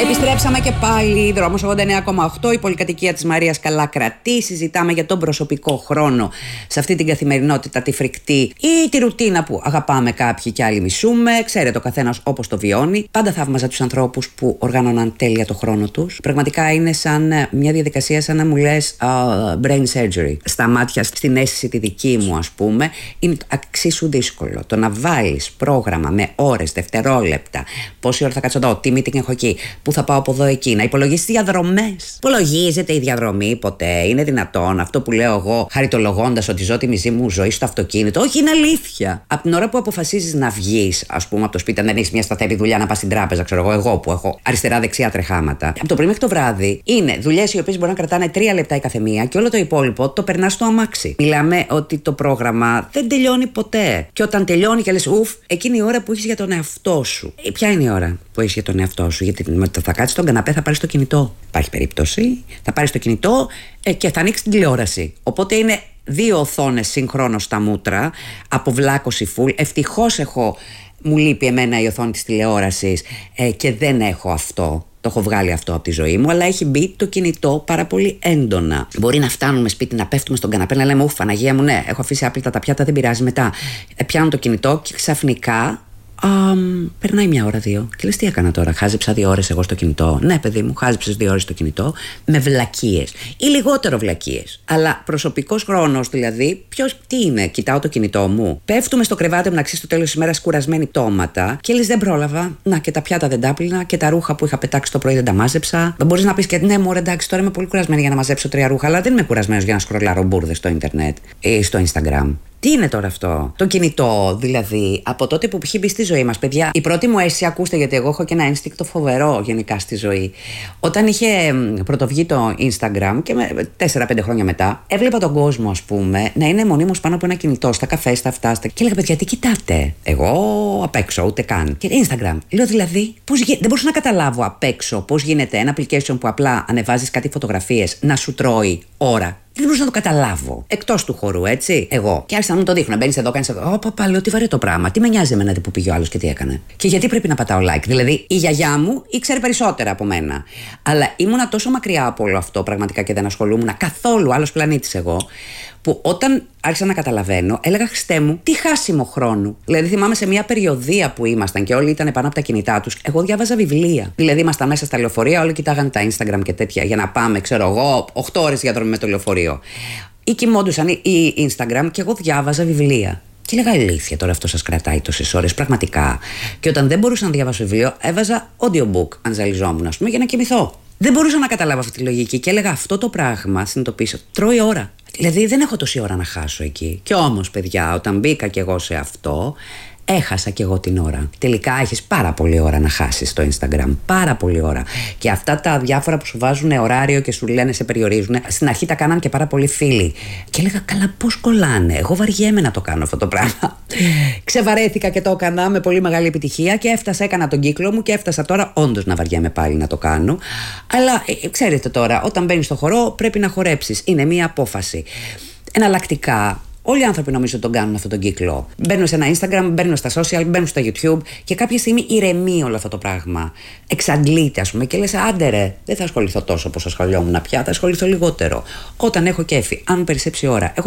Επιστρέψαμε και πάλι. Δρόμος 89,8. Η πολυκατοικία της Μαρίας καλά κρατεί. Συζητάμε για τον προσωπικό χρόνο σε αυτή την καθημερινότητα, τη φρικτή ή τη ρουτίνα που αγαπάμε κάποιοι και άλλοι μισούμε. Ξέρετε, ο καθένας όπως το βιώνει. Πάντα θαύμαζα τους ανθρώπους που οργάνωναν τέλεια το χρόνο τους. Πραγματικά είναι σαν μια διαδικασία, σαν να μου λες brain surgery. Στα μάτια, στην αίσθηση τη δική μου, ας πούμε, είναι εξίσου δύσκολο. Το να βάλεις πρόγραμμα με ώρες, δευτερόλεπτα, πόση ώρα θα κάτσω εδώ, τι meeting έχω εκεί, πού θα πάω από εδώ εκεί, να υπολογίσεις διαδρομές. Υπολογίζεται η διαδρομή ποτέ? Είναι δυνατόν αυτό που λέω εγώ, χαριτολογώντας ότι ζω τη μισή μου ζωή στο αυτοκίνητο? Όχι, είναι αλήθεια. Από την ώρα που αποφασίζεις να βγεις, ας πούμε, από το σπίτι, αν δεν έχεις μια σταθερή δουλειά, να πας στην τράπεζα, ξέρω εγώ που έχω αριστερά-δεξιά τρεχάματα. Από το πρωί μέχρι το βράδυ είναι δουλειές οι οποίες μπορεί να κρατάνε 3 λεπτά η καθεμία και όλο το υπόλοιπο το περνάς στο αμάξι. Μιλάμε ότι το πρόγραμμα δεν τελειώνει ποτέ. Και όταν τελειώνει και λες ουφ, εκείνη η ώρα που έχεις για τον εαυτό σου. Ποια είναι η ώρα που έχεις για τον εαυτό σου? Γιατί θα κάτσεις στον καναπέ, θα πάρεις το κινητό. Υπάρχει περίπτωση. Θα πάρεις το κινητό και θα ανοίξεις την τηλεόραση. Οπότε είναι 2 οθόνες συγχρόνως στα μούτρα, αποβλάκωση full. Ευτυχώς μου λείπει εμένα η οθόνη της τηλεόρασης και δεν έχω αυτό. Το έχω βγάλει αυτό από τη ζωή μου, αλλά έχει μπει το κινητό πάρα πολύ έντονα. Μπορεί να φτάνουμε σπίτι, να πέφτουμε στον καναπέ, να λέμε ουφ, Παναγία μου, ναι, έχω αφήσει άπλυτα τα πιάτα, δεν πειράζει μετά. Πιάνω το κινητό και ξαφνικά περνάει 1 ώρα, 2. Και λες τι έκανα τώρα? Χάζεψα 2 ώρες εγώ στο κινητό. Ναι, παιδί μου, χάζεψες 2 ώρες στο κινητό με βλακίες ή λιγότερο βλακίες. Αλλά προσωπικός χρόνος δηλαδή, τι είναι? Κοιτάω το κινητό μου. Πέφτουμε στο κρεβάτι μεταξύ στο τέλος της ημέρας κουρασμένοι πτώματα και λες δεν πρόλαβα. Να, και τα πιάτα δεν τα άπλυνα και τα ρούχα που είχα πετάξει το πρωί δεν τα μάζεψα. Δεν μπορείς να πεις και ναι, μωρέ, εντάξει, τώρα είμαι πολύ κουρασμένη για να μαζέψω 3 ρούχα, αλλά δεν είμαι κουρασμένος για να σκρολάρω μπουρδες στο Ιντερνετ ή στο Instagram. Τι είναι τώρα αυτό? Το κινητό, δηλαδή, από τότε που έχει μπει στη ζωή μας, παιδιά, η πρώτη μου αίσθηση, ακούστε, γιατί εγώ έχω και ένα ένστικτο φοβερό γενικά στη ζωή. Όταν είχε πρωτοβγεί το Instagram και 4-5 χρόνια μετά, έβλεπα τον κόσμο, ας πούμε, να είναι μονίμως πάνω από ένα κινητό, στα καφέ, στα αυτά. Και έλεγα, παιδιά, τι κοιτάτε? Εγώ απ' έξω, ούτε καν. Και Instagram. Λέω δηλαδή, δεν μπορούσα να καταλάβω απ' έξω πώς γίνεται ένα application που απλά ανεβάζεις κάτι φωτογραφίες να σου τρώει ώρα. Δεν μπορούσα να το καταλάβω. Εκτός του χορού, έτσι. Εγώ. Και άρχισα να μου το δείχνω. Μπαίνεις εδώ, κάνεις εδώ. Παπά, λέω τι βαρύ το πράγμα. Τι με νοιάζει εμένα που πήγε ο άλλος και τι έκανε? Και γιατί πρέπει να πατάω like? Δηλαδή, η γιαγιά μου ήξερε περισσότερα από μένα. Αλλά ήμουνα τόσο μακριά από όλο αυτό πραγματικά και δεν ασχολούμουν καθόλου, άλλος πλανήτης εγώ, που όταν άρχισα να καταλαβαίνω, έλεγα Χριστέ μου, τι χάσιμο χρόνου. Δηλαδή, θυμάμαι σε μια περιοδία που ήμασταν και όλοι ήταν πάνω από τα κινητά τους, εγώ διάβαζα βιβλία. Δηλαδή, ήμασταν μέσα στα λεωφορεία, όλοι κοιτάγανε τα Instagram και τέτοια για να πάμε, ξέρω εγώ, 8 ώρες διαδρομή με το λεωφορείο. Ή κοιμόντουσαν ή Instagram και εγώ διάβαζα βιβλία. Και έλεγα αλήθεια, τώρα αυτό σας κρατάει τόσες ώρες, πραγματικά. Και όταν δεν μπορούσα να διαβάσω βιβλίο, έβαζα audiobook, αν ζαλιζόμουν, ας πούμε, για να κοιμηθώ. Δεν μπορούσα να καταλάβω αυτή τη λογική και έλεγα αυτό το πράγμα, συνειδητοποίησα, τρώει ώρα. Δηλαδή δεν έχω τόση ώρα να χάσω εκεί. Και όμως, παιδιά, όταν μπήκα κι εγώ σε αυτό, έχασα κι εγώ την ώρα. Τελικά έχεις πάρα πολλή ώρα να χάσεις στο Instagram. Πάρα πολλή ώρα. Και αυτά τα διάφορα που σου βάζουν ωράριο και σου λένε σε περιορίζουν, στην αρχή τα κάναν και πάρα πολλοί φίλοι. Και έλεγα, καλά, πώς κολλάνε? Εγώ βαριέμαι να το κάνω αυτό το πράγμα. Ξεβαρέθηκα και το έκανα με πολύ μεγάλη επιτυχία και έκανα τον κύκλο μου και έφτασα τώρα όντως να βαριέμαι πάλι να το κάνω. Αλλά ξέρετε τώρα, όταν μπαίνεις στο χορό πρέπει να χορέψεις. Είναι μία απόφαση. Εναλλακτικά, όλοι οι άνθρωποι νομίζω τον κάνουν αυτόν τον κύκλο. Μπαίνουν σε ένα Instagram, μπαίνουν στα social, μπαίνουν στο YouTube και κάποια στιγμή ηρεμεί όλο αυτό το πράγμα. Εξαντλείται, ας πούμε, και λες, άντε ρε, δεν θα ασχοληθώ τόσο όπως ασχολιόμουν πια, θα ασχοληθώ λιγότερο. Όταν έχω κέφι, αν περισσέψει ώρα, έχω